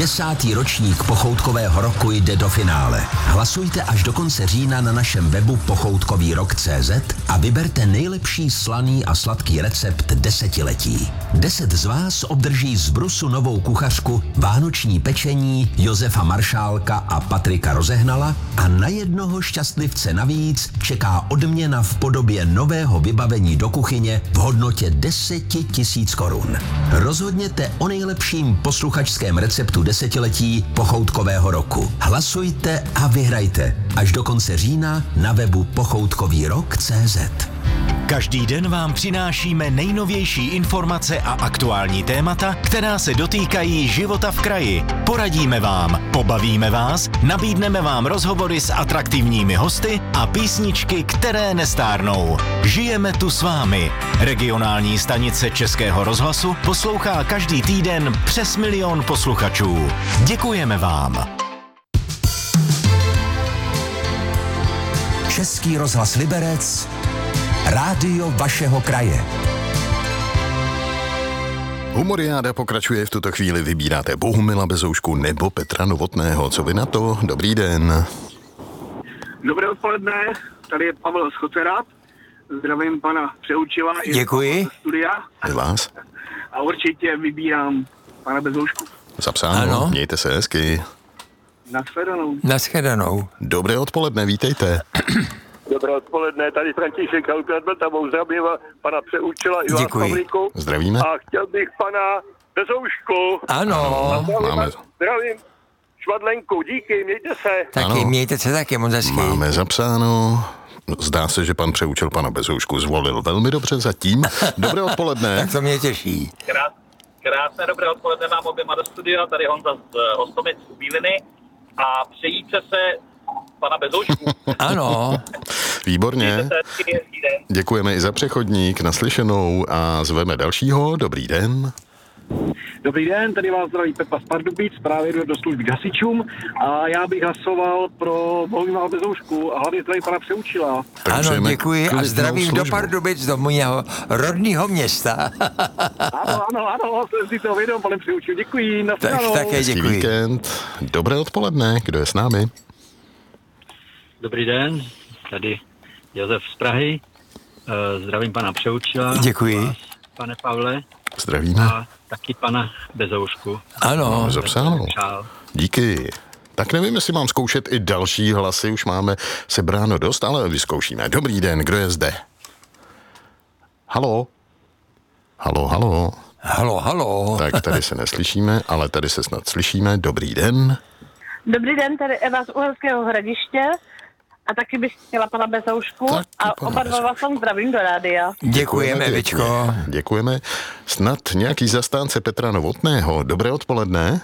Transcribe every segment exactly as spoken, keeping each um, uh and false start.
Desátý ročník pochoutkového roku jde do finále. Hlasujte až do konce října na našem webu pochoutkový rok tečka cé zet a vyberte nejlepší slaný a sladký recept desetiletí. Deset z vás obdrží z Brusu novou kuchařku, vánoční pečení Josefa Maršálka a Patrika Rozehnala a na jednoho šťastlivce navíc čeká odměna v podobě nového vybavení do kuchyně v hodnotě deset tisíc korun. Rozhodněte o nejlepším posluchačském receptu desetiletí pochoutkového roku. Hlasujte a vyhrajte až do konce října na webu pochoutkový rok tečka cé zet. Každý den vám přinášíme nejnovější informace a aktuální témata, která se dotýkají života v kraji. Poradíme vám, pobavíme vás, nabídneme vám rozhovory s atraktivními hosty a písničky, které nestárnou. Žijeme tu s vámi. Regionální stanice Českého rozhlasu poslouchá každý týden přes milion posluchačů. Děkujeme vám. Český rozhlas Liberec, rádio vašeho kraje. Humoriáda pokračuje, v tuto chvíli vybíráte Bohumila Bezoušku nebo Petra Novotného. Co vy na to? Dobrý den. Dobré odpoledne, tady je Pavel Schotera. Zdravím pana Přeučila. Děkuji. Studia. Je vás? A určitě vybírám pana Bezoušku. Zapsáno, ano. Mějte se hezky. Nashledanou. Nashledanou. Dobré odpoledne, vítejte. Dobré odpoledne, tady František Halkladl, zdravím pana Přeučila i vás, Pavlíku. Zdravíme. A chtěl bych pana Bezoušku. Ano. Zdravím, Máme. zdravím Švadlenku, díky, mějte se. Taky, Ano. mějte se taky, moc hezky. Máme zapsáno. Zdá se, že pan Přeučil pana Bezoušku zvolil velmi dobře zatím. Dobré odpoledne. Tak to mě těší. Krás, krásné dobré odpoledne vám oběma do studia, tady Honza z Hostomic z Bíliny a přejíte se pana Bezoušku. Ano. Výborně. Děkujeme i za přechodník, naslyšenou a zveme dalšího. Dobrý den. Dobrý den, tady vás zdraví Pepa z Pardubic, právě jdu do služby k hasičům a já bych hlasoval pro Bohumila Bezoušku a hlavně zdraví pana Přeučila. Tak Ano, přejeme děkuji a klidnou zdravím do službu. Pardubic, do mého rodného města. Ano, ano, ano, jsem si to vědom, pane Přeučil, děkuji, Tak nashledanou. také Hezký děkuji. víkend. Dobré odpoledne. Kdo je s námi? Dobrý den, tady Josef z Prahy. Zdravím pana Přeučila. Děkuji. Vás, pane Pavle. Zdravíme. A taky pana Bezoušku. Ano. Zapsáno. Čau. Díky. Tak nevím, jestli mám zkoušet i další hlasy, už máme sebráno dost, ale vyzkoušíme. Dobrý den, kdo je zde? Halo? Halo, halo. Halo, halo. Tak tady se neslyšíme, ale tady se snad slyšíme. Dobrý den. Dobrý den, tady Eva z Uherského Hradiště a taky bych chtěla pana Bezoušku Taky a pana oba dva vás tam zdravím do rádia. Děkujeme, Vičko. Děkujeme. Snad nějaký zastánce Petra Novotného. Dobré odpoledne.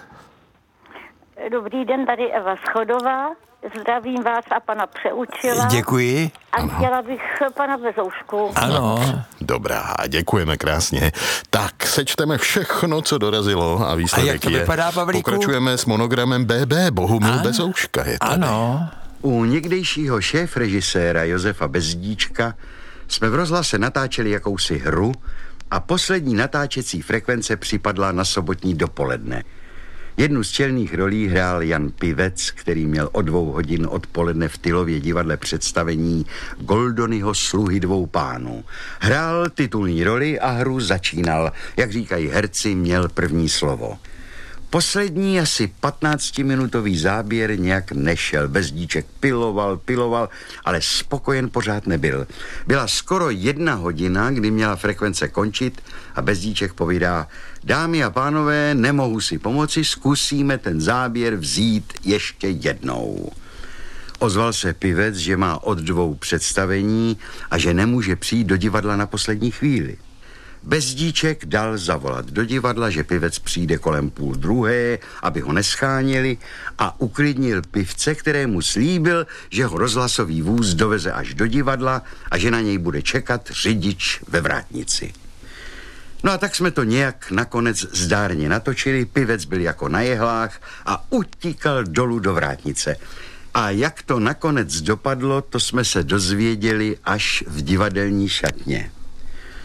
Dobrý den, tady Eva Schodová. Zdravím vás a pana Přeučila. Děkuji. A chtěla bych pana Bezoušku. Ano. Dobrá, děkujeme krásně. Tak, sečteme všechno, co dorazilo a výsledek A jak to je... vypadá, Pavlíku? Pokračujeme s monogramem B B. Bohumil Ano. Bezouška je tady. Ano. U někdejšího šéfrežiséra Josefa Bezdíčka jsme v rozhlase natáčeli jakousi hru a poslední natáčecí frekvence připadla na sobotní dopoledne. Jednu z čelných rolí hrál Jan Pivec, který měl o dvou hodin odpoledne v Tylově divadle představení Goldonyho Sluhy dvou pánů. Hrál titulní roli a hru začínal, jak říkají herci, měl první slovo. Poslední asi patnáctiminutový záběr nějak nešel. Bezdíček piloval, piloval, ale spokojen pořád nebyl. Byla skoro jedna hodina, kdy měla frekvence končit a Bezdíček povídá: dámy a pánové, nemohu si pomoci, zkusíme ten záběr vzít ještě jednou. Ozval se Pivec, že má od dvou představení a že nemůže přijít do divadla na poslední chvíli. Bezdíček dal zavolat do divadla, že Pivec přijde kolem půl druhé, aby ho nescháněli, a uklidnil Pivce, kterému slíbil, že ho rozhlasový vůz doveze až do divadla a že na něj bude čekat řidič ve vrátnici. No a tak jsme to nějak nakonec zdárně natočili, Pivec byl jako na jehlách a utíkal dolů do vrátnice. A jak to nakonec dopadlo, to jsme se dozvěděli až v divadelní šatně.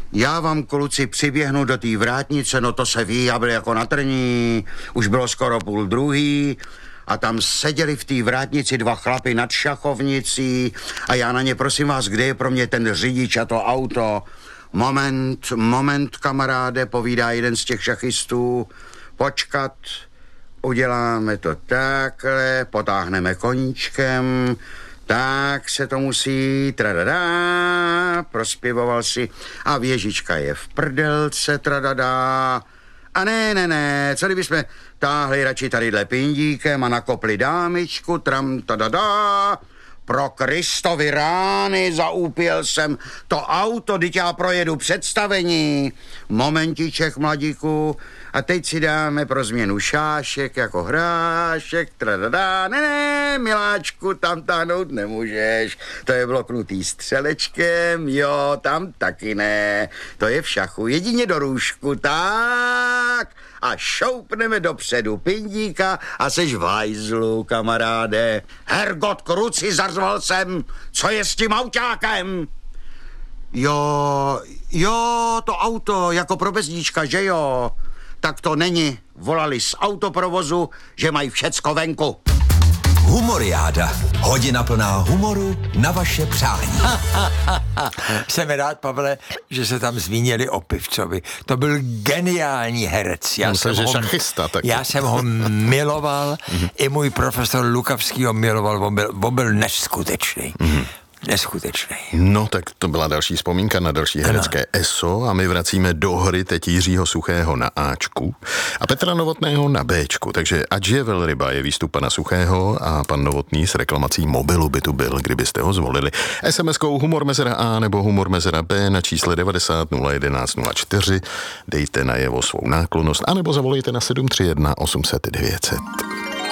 Já vám, kluci, přiběhnu do té vrátnice, no to se ví, já byl jako na trní, už bylo skoro půl druhý a tam seděli v té vrátnici dva chlapy nad šachovnicí a já na ně, prosím vás, kde je pro mě ten řidič a to auto? Moment, moment, kamaráde, povídá jeden z těch šachistů, počkat, uděláme to takhle, potáhneme koníčkem, tak se to musí, tradadá, prospěvoval si a věžička je v prdelce, tradadá. A ne, ne, ne, co kdybychom táhli radši tadyhle pindíkem a nakopli dámičku, tram, tadadá. Pro Kristovi rány, zaúpěl jsem to auto, teď já projedu představení. Momentiček, mladíku, a teď si dáme pro změnu šášek jako hrášek, tradadá. Ne, ne, miláčku, tam táhnout nemůžeš, to je bloknutý střelečkem, jo, tam taky ne, to je v šachu, jedině do růžku, tak. A šoupneme dopředu pindíka a seš v hajzlu, kamaráde. Hergot, kruci, zařval jsem, co je s tím autákem? Jo, jo, to auto, jako pro bezdíčka, že jo? Tak to není. Volali z autoprovozu, že mají všecko venku. Humoriáda. Hodina plná humoru na vaše přání. Jsem rád, Pavle, že se tam zmínili o Pivcovi. To byl geniální herec. Já, jsem že ho, šachista, taky. já jsem ho miloval, i můj profesor Lukavský ho miloval, on byl, on byl neskutečný. Mm. Neskutečný. No, tak to byla další vzpomínka na další herecké eso a my vracíme do hry teď Jiřího Suchého na Ačku a Petra Novotného na Béčku, takže ať je velryba je výstup pana Suchého a pan Novotný s reklamací mobilu by tu byl, kdybyste ho zvolili. es em eskou humor mezera A nebo humor mezera B na čísle devadesát nula jedenáct nula čtyři, dejte najevo svou náklonnost anebo zavolejte na sedm tři jedna osm set devět set.